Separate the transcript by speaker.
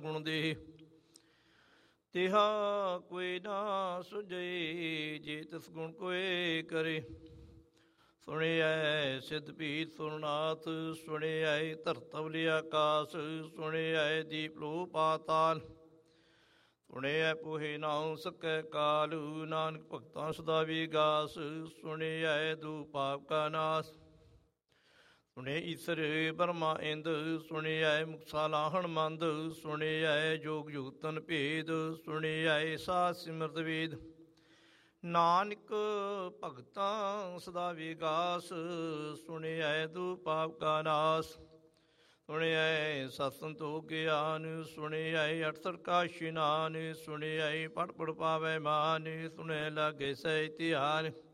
Speaker 1: ਗੁਣ ਦੇ ਤਿਹਾ ਕੋਈ ਨਾ ਸੁਝਈ, ਜੇ ਤਿਸ ਗੁਣ ਕੋਏ ਕਰੇ। ਸੁਣਿਐ ਸਿੱਧ ਪੀਤ ਸੁਰਨਾਥ, ਸੁਣਿਐ ਧਰਤਿ ਆਕਾਸ, ਸੁਣਿਐ ਦੀਪ ਲੋ ਪਾਤਾਲ। ਸੁਣਿਐ ਪੋਹੇ ਨਾਉ ਸਕੈ ਕਾਲ, ਨਾਨਕ ਭਗਤਾਂ ਸਦਾ ਵਿਗਾਸ। ਸੁਣਿਐ ਦੂ ਪਾਪ ਕਾ ਨਾਸ, ਸੁਣੇ ਈਸਰ ਬਰਮਾ ਇੰਦ। ਸੁਣਿਐ ਮੁਕਸਾ ਲਾਹਣ ਮੰਦ, ਸੁਣਿਐ ਜੋਗ ਜੁਗਤਨ ਭੇਦ। ਸੁਣਿਐ ਸਾਧ ਸਿਮਰਤ ਵੇਦ, ਨਾਨਕ ਭਗਤਾਂ ਸਦਾ ਵਿਗਾਸ। ਸੁਣਿਐ ਦੂ ਪਾਪ ਕਾ ਨਾਸ, ਸੁਣਿਐ ਸਤਿ ਸੰਤੋਖ ਗਿਆਨ। ਸੁਣਿਐ ਅਠਸਠ ਕਾ ਇਸ਼ਨਾਨ, ਸੁਣਿਐ ਪੜ ਪੜ ਪਾਵੈ ਮਾਨ। ਸੁਣਿਐ ਲਾਗੇ ਸਹਿ ਧਿਆਨ,